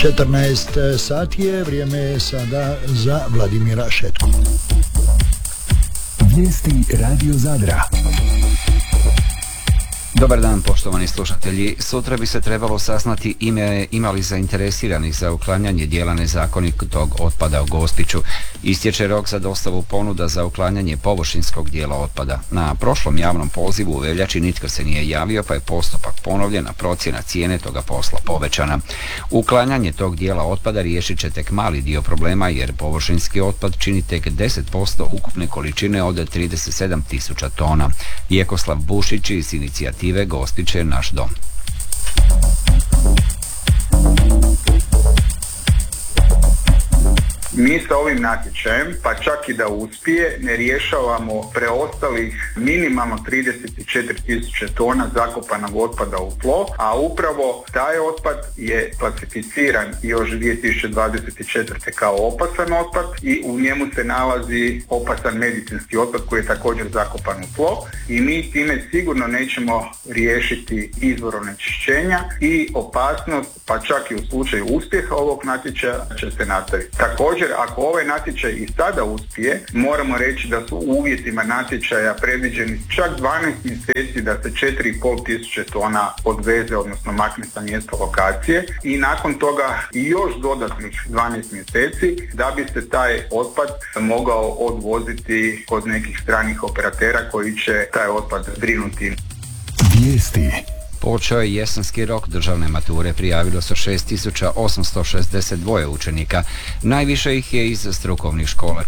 14 sati je, vrijeme je sada za Vladimira Šetku. Vijesti Radio Zadra. Dobar dan, poštovani slušatelji. Sutra bi se trebalo saznati ima li zainteresiranih za uklanjanje dijela nezakonitog otpada u Gospiću. Istječe rok za dostavu ponuda za uklanjanje površinskog dijela otpada. Na prošlom javnom pozivu u veljači nitko se nije javio, pa je postupak ponovljen, a procjena cijene toga posla povećana. Uklanjanje tog dijela otpada riješit će tek mali dio problema, jer površinski otpad čini tek 10% ukupne količine od 37.000 tona. Jekoslav Bušić iz inicijative Gospić je naš dom. Mi sa ovim natječajem, pa čak i da uspije, ne rješavamo preostalih minimalno 34.000 tona zakopanog otpada u tlo, a upravo taj otpad je klasificiran još 2024. kao opasan otpad i u njemu se nalazi opasan medicinski otpad koji je također zakopan u tlo i mi time sigurno nećemo riješiti izvor onečišćenja i opasnost, pa čak i u slučaju uspjeha ovog natječaja će se nastaviti. Također, ako ovaj natječaj i sada uspije, moramo reći da su u uvjetima natječaja predviđeni čak 12 mjeseci da se 4.500 tona odveze, odnosno makne sa mjesta lokacije i nakon toga i još dodatnih 12 mjeseci da bi se taj otpad mogao odvoziti kod nekih stranih operatera koji će taj otpad zbrinuti. Vijesti. Počeo je jesenski rok državne mature, prijavilo se 6.862 učenika. Najviše ih je iz strukovnih škola,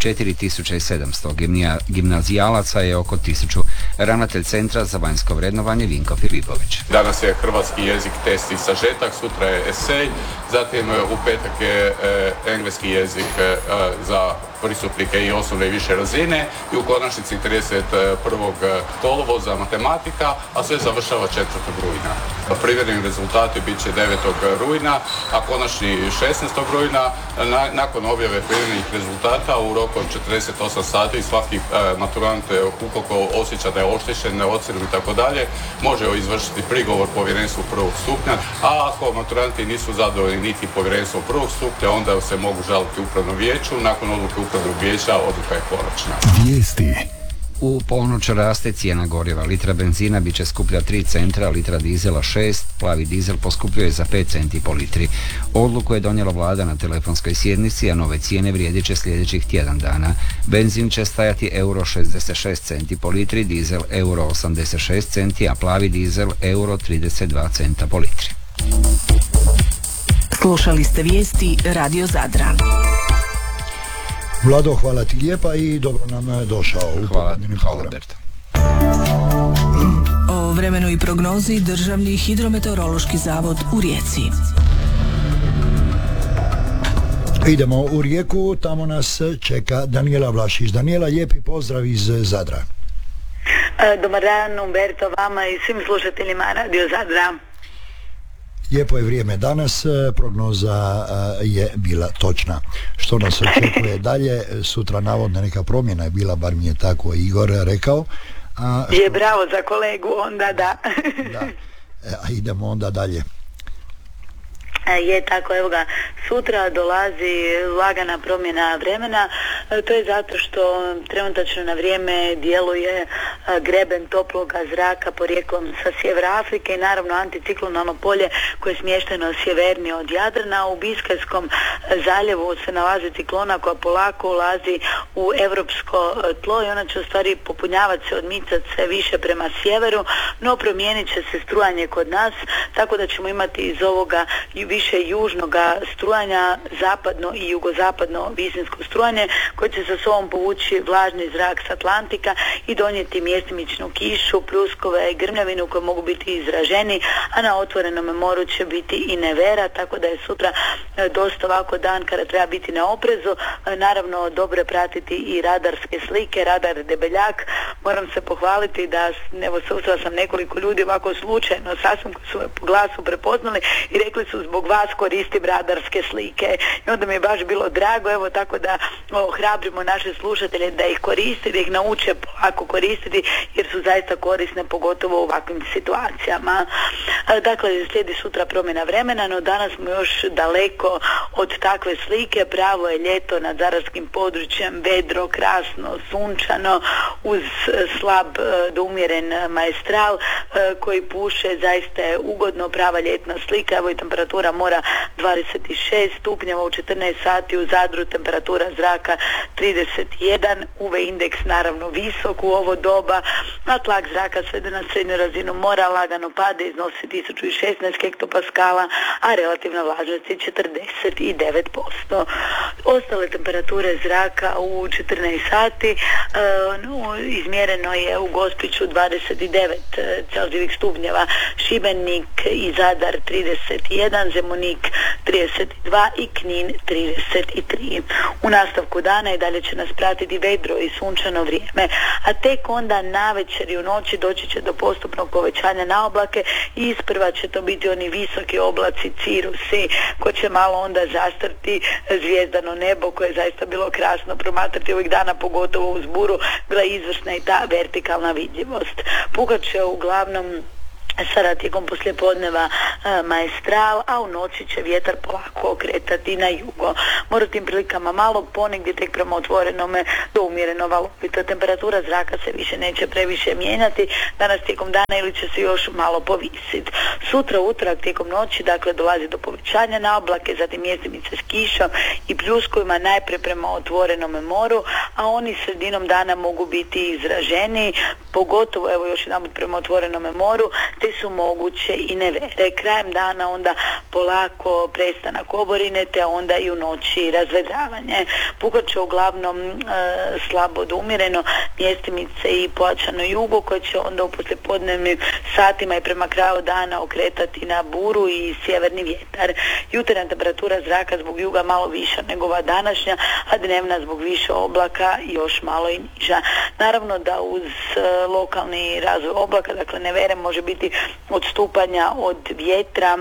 4.700, gimnazijalaca je oko 1.000. Ravnatelj Centra za vanjsko vrednovanje Vinko Filipović. Danas je hrvatski jezik, test i sažetak, sutra je esej, zatim u petak je engleski jezik za pristupnike i osnovne i više razine i u konačnici 31. kolovoza matematika, a sve završava 4. rujna. Privredni rezultati bit će 9. rujna, a konačni 16. rujna. Nakon objave privrednih rezultata u roku od 48 sati svaki maturant, ukoliko osjeća da je oštećen, neocjenjen i tako dalje, može izvršiti prigovor povjerenstvu prvog stupnja, a ako maturanti nisu zadovoljni niti povjerenstvom prvog stupnja, onda se mogu žaliti upravnom vijeću. Nakon odluke upravnog vijeća odluka je konačna. Vijesti. U ponoć raste cijena goriva. Litra benzina bit će skuplja 3 centra, litra dizela 6, plavi dizel poskupljuje za 5 centi po litri. Odluku je donijela vlada na telefonskoj sjednici, a nove cijene vrijedit će sljedećih tjedan dana. Benzin će stajati euro 66 centi po litri, dizel euro 86 centi, a plavi dizel euro 32 centa po litri. Slušali ste vijesti Radio Zadra. Vlado, hvala ti lijepa i dobro nam je došao u popodnevni program. Berta. O vremenu i prognozi Državni hidrometeorološki zavod u Rijeci. Idemo u Rijeku, tamo nas čeka Danijela Vlašić. Danijela, lijepi pozdrav iz Zadra. Dobar dan, Umberto, vama i svim slušateljima Radio Zadra. Lijepo je vrijeme danas, prognoza je bila točna. Što nas očekuje dalje? Sutra navodno neka promjena je bila, bar mi je tako Igor rekao. Je bravo za kolegu, onda da. Da. A idemo onda dalje. Je tako, evo ga, sutra dolazi lagana promjena vremena, to je zato što trenutačno na vrijeme djeluje greben toploga zraka porijeklom sa sjevera Afrike i naravno anticiklonalno polje koje je smješteno sjevernije od Jadrana. U Biskajskom zaljevu se nalazi ciklona koja polako ulazi u europsko tlo i ona će u stvari popunjavati se, odmicati se više prema sjeveru, no promijenit će se strujanje kod nas, tako da ćemo imati iz ovoga više južnog strujanja, zapadno i jugozapadno visinsko strujanje koje će sa sobom povući vlažni zrak s Atlantika i donijeti mjestimičnu kišu, pljuskove i grmljavinu koje mogu biti izraženi, a na otvorenom moru će biti i nevera, tako da je sutra dosta ovako dan kada treba biti na oprezu. Naravno, dobro je pratiti i radarske slike, radar Debeljak. Moram se pohvaliti da, evo, susrela sam nekoliko ljudi ovako slučajno, sasvim koji su po glasu prepoznali i rekli su zbog vas koristim radarske slike. I onda mi je baš bilo drago, evo, tako da ohrabriti ohrabrimo naše slušatelje da ih koriste, da ih nauče polako koristiti, jer su zaista korisne, pogotovo u ovakvim situacijama. Dakle, slijedi sutra promjena vremena, no danas smo još daleko od takve slike. Pravo je ljeto nad zadarskim područjem, vedro, krasno, sunčano, uz slab do umjeren maestral koji puše, zaista je ugodno, prava ljetna slika. Evo i temperatura mora 26 stupnjeva, u 14 sati u Zadru temperatura zraka 31, UV indeks naravno visok u ovo doba, a tlak zraka svede na srednju razinu mora, lagano pada, iznosi 1016 hektopaskala, a relativna vlažnost je 49%. Ostale temperature zraka u 14 sati izmjereno je u Gospiću 29 Celzijevih stupnjeva, Šibenik i Zadar 31, Zemunik 32 i Knin 33. U nastavku dana i dalje će nas pratiti vedro i sunčano vrijeme, a tek onda navečer i u noći doći će do postupnog povećanja na oblake i isprva će to biti oni visoki oblaci, cirusi, koji će malo onda zastrti zvijezdano nebo koje je zaista bilo krasno promatrati ovih dana, pogotovo uz buru, bila izvrsna i ta vertikalna vidljivost. Pukat će uglavnom sada tijekom poslijepodneva maestral, a u noći će vjetar polako okretati na jugo. Mora tim prilikama malo, ponegdje tek prema otvorenome do umjereno valovito. Temperatura zraka se više neće previše mijenjati danas tijekom dana ili će se još malo povisiti. Sutra utorak tijekom noći dakle dolazi do povećanja na oblake, zatim mjestimice s kišom i pljuskovima najprije prema otvorenome moru, a oni sredinom dana mogu biti izraženiji, pogotovo evo još jedanput prema otvorenome moru, te su moguće i nevere. Krajem dana onda polako prestanak oborine, te onda i u noći razvedravanje. Pukat će uglavnom slabo do umjereno, mjestimice i pojačano jugo koje će onda u poslijepodnevnim satima i prema kraju dana okretati na buru i sjeverni vjetar. Jutarnja temperatura zraka zbog juga malo viša nego ova današnja, a dnevna zbog više oblaka još malo i niža. Naravno da uz lokalni razvoj oblaka, dakle nevere, može biti odstupanja od vjetra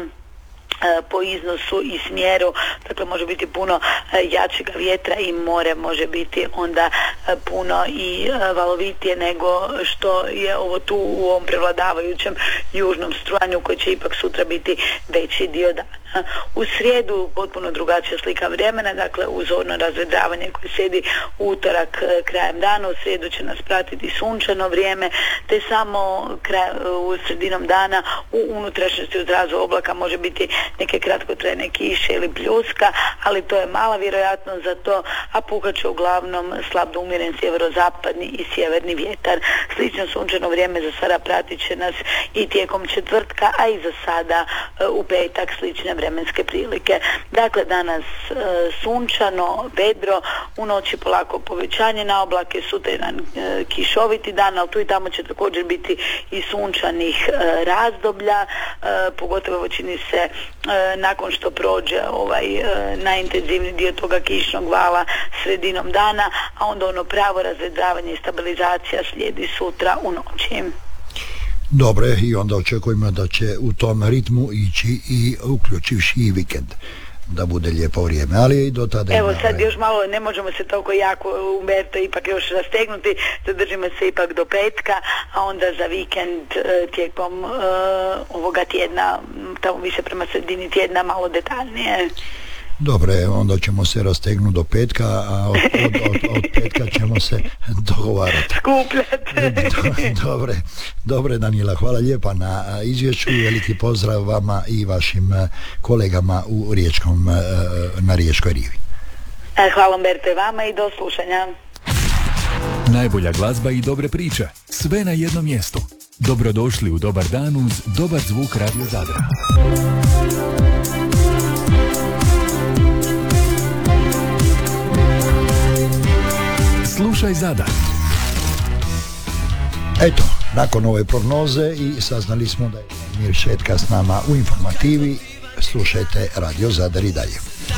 po iznosu i smjeru, dakle može biti puno jačega vjetra i more može biti onda puno i valovitije nego što je ovo tu u ovom prevladavajućem južnom strujanju koji će ipak sutra biti veći dio dana. U srijedu potpuno drugačija slika vremena, dakle uz ono razvedravanje koje slijedi utorak krajem dana, u srijedu će nas pratiti sunčano vrijeme, te samo u sredinom dana u unutrašnjosti uz razvoj oblaka može biti neke kratkotrajne kiše ili pljuska, ali to je mala vjerojatnost za to, a puhat će uglavnom slab do umjeren sjeverozapadni i sjeverni vjetar. Slično sunčano vrijeme za sada pratit će nas i tijekom četvrtka, a i za sada u petak slične vremenske prilike. Dakle, danas sunčano, vedro, u noći polako povećanje na oblake, sutra jedan kišoviti dan, ali tu i tamo će također biti i sunčanih razdoblja, pogotovo čini se nakon što prođe ovaj najintenzivniji dio toga kišnog vala sredinom dana, a onda ono pravo razvedravanje i stabilizacija slijedi sutra u noći. Dobro, i onda očekujemo da će u tom ritmu ići i uključivši i vikend, da bude lijepo vrijeme, ali i do tada... Evo sad još malo, ne možemo se toliko jako, Umberto, ipak još rastegnuti, zadržimo se ipak do petka, a onda za vikend tijekom ovoga tjedna, tamo više prema sredini tjedna, malo detaljnije. Dobre, onda ćemo se rastegnuti do petka, a od petka ćemo se dogovarati. Skupljati. Dobre, Danila, hvala lijepa na izvješću i veliki pozdrav vama i vašim kolegama u na Riječkoj rivi. Hvala, Umberto, i vama i do slušanja. Najbolja glazba i dobre priče, sve na jednom mjestu. Dobrodošli u Dobar dan uz dobar zvuk Radio Zadra. Slušaj Zadar. Eto, nakon ove prognoze i saznali smo da je Mir Šetka s nama u informativi. Slušajte Radio Zadar i dalje.